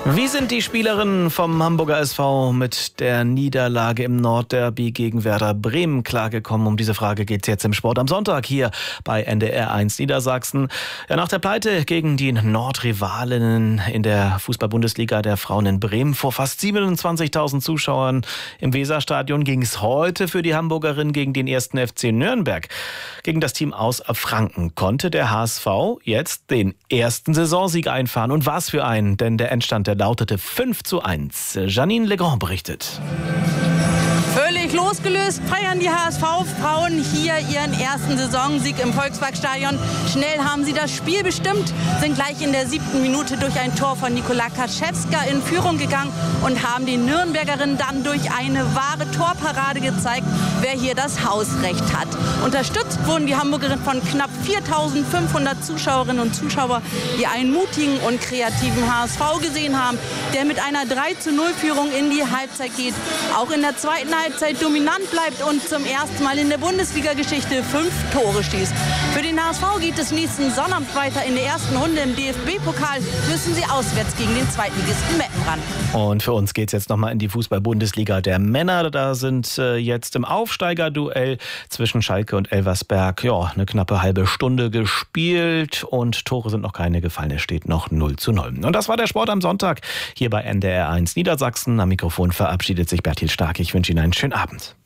Wie sind die Spielerinnen vom Hamburger SV mit der Niederlage im Nordderby gegen Werder Bremen klargekommen? Um diese Frage geht es jetzt im Sport am Sonntag hier bei NDR 1 Niedersachsen. Ja, nach der Pleite gegen die Nordrivalinnen in der Fußball-Bundesliga der Frauen in Bremen vor fast 27.000 Zuschauern im Weserstadion ging es heute für die Hamburgerinnen gegen den 1. FC Nürnberg. Gegen das Team aus Franken konnte der HSV jetzt den ersten Saisonsieg einfahren. Und was für einen, denn der Endstand der lautete 5:1. Janine Legrand berichtet. Völlig losgelöst feiern die HSV-Frauen hier ihren ersten Saisonsieg im Volksparkstadion. Schnell haben sie das Spiel bestimmt, sind gleich in der 7. Minute durch ein Tor von Nikola Kaczewska in Führung gegangen und haben den Nürnbergerinnen dann durch eine wahre Torparade gezeigt, wer hier das Hausrecht hat. Unterstützt wurden die Hamburgerinnen von knapp 4.500 Zuschauerinnen und Zuschauern, die einen mutigen und kreativen HSV gesehen haben, der mit einer 3:0-Führung in die Halbzeit geht. Auch in der zweiten Halbzeit dominant bleibt und zum ersten Mal in der Bundesliga-Geschichte 5 Tore schießt. Für den HSV geht es nächsten Sonnabend weiter. In der ersten Runde im DFB-Pokal müssen sie auswärts gegen den Zweitligisten Meppen ran. Und für uns geht es jetzt nochmal in die Fußball-Bundesliga der Männer. Da sind jetzt im Aufsteigerduell zwischen Schalke und Elversberg eine knappe halbe Stunde gespielt und Tore sind noch keine gefallen. Es steht noch 0:0. Und das war der Sport am Sonntag hier bei NDR 1 Niedersachsen. Am Mikrofon verabschiedet sich Bertil Stark. Ich wünsche Ihnen einen schönen Abend.